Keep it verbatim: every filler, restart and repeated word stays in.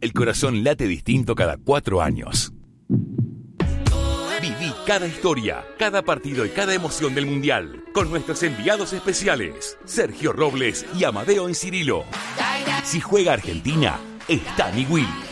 El corazón late distinto cada cuatro años. Viví cada historia, cada partido y cada emoción del Mundial con nuestros enviados especiales, Sergio Robles y Amadeo Encirilo. Si juega Argentina, está Nigüil.